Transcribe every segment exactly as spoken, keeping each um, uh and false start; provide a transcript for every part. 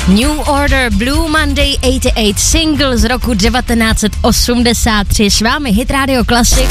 New Order, Blue Monday osmdesát osm, single z roku devatenáct set osmdesát tři. S vámi Hit Radio Classic.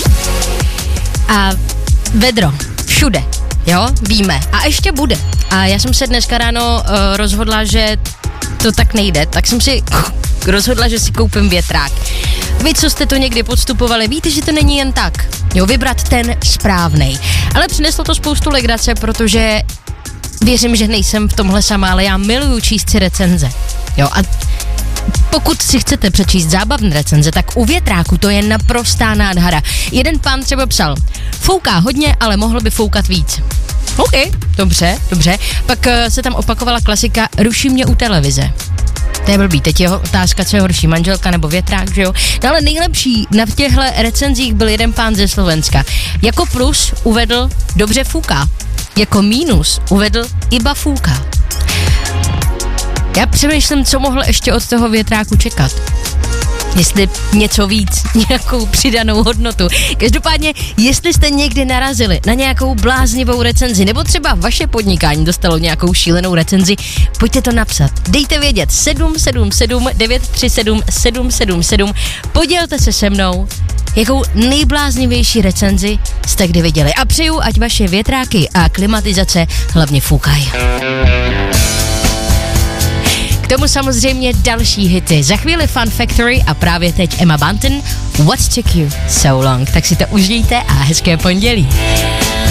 A vedro, všude, jo, víme. A ještě bude. A já jsem se dneska ráno uh, rozhodla, že to tak nejde, tak jsem si rozhodla, že si koupím větrák. Vy, co jste to někdy podstupovali, víte, že to není jen tak. Jo, vybrat ten správnej. Ale přineslo to spoustu legrace, protože věřím, že nejsem v tomhle sama, ale já miluju číst si recenze. Jo, a pokud si chcete přečíst zábavné recenze, tak u větráku to je naprostá nádhera. Jeden pán třeba psal, fouká hodně, ale mohl by foukat víc. OK, dobře, dobře. Pak uh, se tam opakovala klasika, ruší mě u televize. To je blbý, teď je otázka, co je horší, manželka nebo větrák, že jo? No ale nejlepší na těchto recenzích byl jeden pán ze Slovenska. Jako plus uvedl, dobře fouká. Jako mínus uvedl, iba fouká. Já přemýšlím, co mohl ještě od toho větráku čekat. Jestli něco víc, nějakou přidanou hodnotu. Každopádně, jestli jste někdy narazili na nějakou bláznivou recenzi, nebo třeba vaše podnikání dostalo nějakou šílenou recenzi, pojďte to napsat. Dejte vědět sedm sedm sedm devět tři sedm sedm sedm sedm. Podělte se se mnou, jakou nejbláznivější recenzi jste kdy viděli. A přeju, ať vaše větráky a klimatizace hlavně foukají. K tomu samozřejmě další hity. Za chvíli Fun Factory a právě teď Emma Bunton, What Took You So Long. Tak si to užijte a hezké pondělí.